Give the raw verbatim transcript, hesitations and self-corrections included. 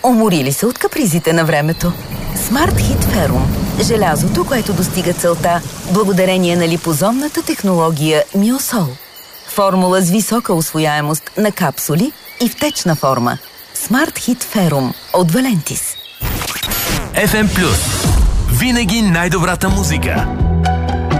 Уморили се от капризите на времето. Smart Hit Ferrum. Желязото, което достига целта благодарение на липозомната технология Миосол. Формула с висока усвояемост на капсули и в течна форма. Smart Hit Ferrum от Valentis. еф ем Плюс. Винаги най-добрата музика.